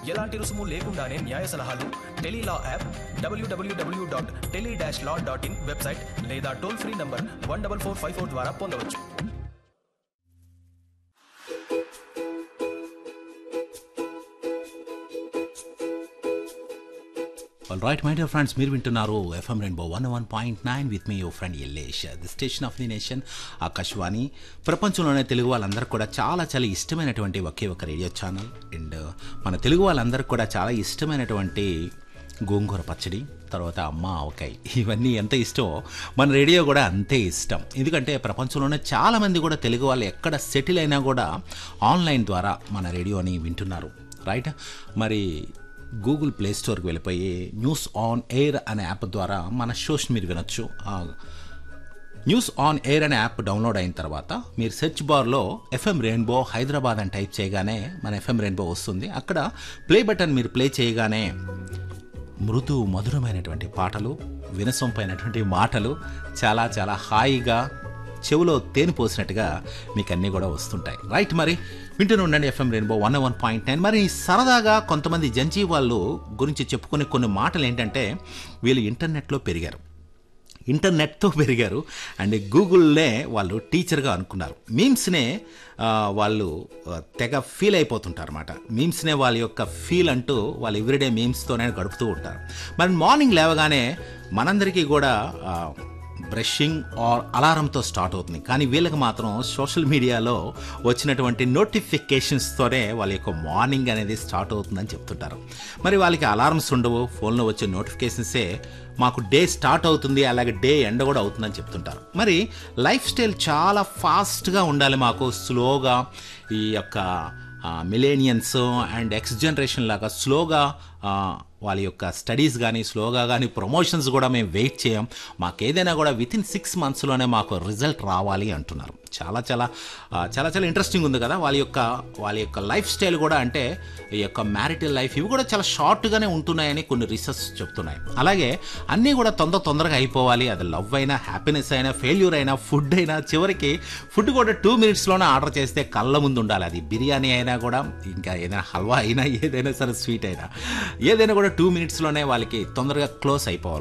ఎలాంటి రుసుము లేకుండానే న్యాయ సలహాలు టెలీలా యాప్, www.tele-law.in వెబ్సైట్ లేదా టోల్ ఫ్రీ నంబర్ 14454 ద్వారా పొందవచ్చు. All right, my dear friends, మీరు వింటున్నారు FM Rainbow 101.9 with me your friend Yallesh, the station of the nation, Akashvani. ప్రపంచంలోనే తెలుగు వాళ్ళందరూ కూడా చాలా చాలా ఇష్టమైనటువంటి ఒకే ఒక రేడియో ఛానల్. అండ్ మన తెలుగు వాళ్ళందరికీ కూడా చాలా ఇష్టమైనటువంటి గోంగూర పచ్చడి, తర్వాత అమ్మ ఆవకాయ, ఇవన్నీ ఎంత ఇష్టమో మన రేడియో కూడా అంతే ఇష్టం. ఎందుకంటే ప్రపంచంలోనే చాలామంది కూడా తెలుగు వాళ్ళు ఎక్కడ సెటిల్ అయినా కూడా ఆన్లైన్ ద్వారా మన రేడియోని వింటున్నారు, రైట్? మరి గూగుల్ ప్లే స్టోర్కి వెళ్ళిపోయి న్యూస్ ఆన్ ఎయిర్ అనే యాప్ ద్వారా మన షోస్ మీరు వినొచ్చు. న్యూస్ ఆన్ ఎయిర్ అనే యాప్ డౌన్లోడ్ అయిన తర్వాత మీరు సెర్చ్ బార్లో FM రెయిన్బో హైదరాబాద్ అని టైప్ చేయగానే మన FM రెయిన్బో వస్తుంది. అక్కడ ప్లే బటన్ మీరు ప్లే చేయగానే మృదు మధురమైనటువంటి పాటలు, వినసొంపైనటువంటి మాటలు, చాలా చాలా హాయిగా చెవులో తేనె పోసినట్టుగా మీకు అన్నీ కూడా వస్తుంటాయి, రైట్? మరి వింటూనే ఉండండి FM రెయిన్బో 101.9. మరి సరదాగా కొంతమంది జంజీ వాళ్ళు గురించి చెప్పుకునే కొన్ని మాటలు ఏంటంటే, వీళ్ళు ఇంటర్నెట్తో పెరిగారు అండ్ గూగుల్నే వాళ్ళు టీచర్గా అనుకున్నారు. మీమ్స్నే వాళ్ళు తెగ ఫీల్ అయిపోతుంటారు అన్నమాట. మీమ్స్నే వాళ్ళ యొక్క ఫీల్ అంటూ వాళ్ళు ఎవ్రీడే మీమ్స్తోనే గడుపుతూ ఉంటారు. మరి మార్నింగ్ లేవగానే మనందరికీ కూడా బ్రషింగ్ ఆర్ అలారంతో స్టార్ట్ అవుతుంది, కానీ వీళ్ళకి మాత్రం సోషల్ మీడియాలో వచ్చినటువంటి నోటిఫికేషన్స్తోనే వాళ్ళ యొక్క మార్నింగ్ అనేది స్టార్ట్ అవుతుందని చెప్తుంటారు. మరి వాళ్ళకి అలారమ్స్ ఉండవు, ఫోన్లో వచ్చే నోటిఫికేషన్సే మాకు డే స్టార్ట్ అవుతుంది, అలాగే డే ఎండ్ కూడా అవుతుందని చెప్తుంటారు. మరి లైఫ్ స్టైల్ చాలా ఫాస్ట్గా ఉండాలి, మాకు స్లోగా ఈ యొక్క మిలేనియన్స్ అండ్ ఎక్స్ జనరేషన్ లాగా స్లోగా వాళ్ళ యొక్క స్టడీస్ కానీ స్లోగా కానీ ప్రమోషన్స్ కూడా మేము వెయిట్ చేయం, మాకు ఏదైనా కూడా వితిన్ 6 monthsలోనే మాకు రిజల్ట్ రావాలి అంటున్నారు. చాలా చాలా చాలా చాలా ఇంట్రెస్టింగ్ ఉంది కదా వాళ్ళ యొక్క లైఫ్ స్టైల్ కూడా. అంటే ఈ యొక్క మ్యారిటల్ లైఫ్ ఇవి కూడా చాలా షార్ట్గానే ఉంటున్నాయని కొన్ని రీసెర్చ్ చెప్తున్నాయి. అలాగే అన్నీ కూడా తొందరగా అయిపోవాలి, అది లవ్ అయినా, హ్యాపీనెస్ అయినా, ఫెయిల్యూర్ అయినా, ఫుడ్ అయినా. చివరికి ఫుడ్ కూడా 2 minutesలోనే ఆర్డర్ చేస్తే కళ్ళ ముందు ఉండాలి. అది బిర్యానీ అయినా కూడా, ఇంకా ఏదైనా హల్వా అయినా, ఏదైనా సరే స్వీట్ అయినా, ఏదైనా కూడా 2 minutesలోనే వాళ్ళకి తొందరగా క్లోజ్ అయిపోవాలి.